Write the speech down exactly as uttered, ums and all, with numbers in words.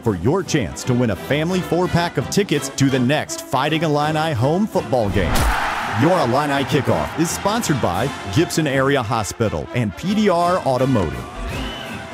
for your chance to win a family four-pack of tickets to the next Fighting Illini home football game. Your Illini Kickoff is sponsored by Gibson Area Hospital and P D R Automotive.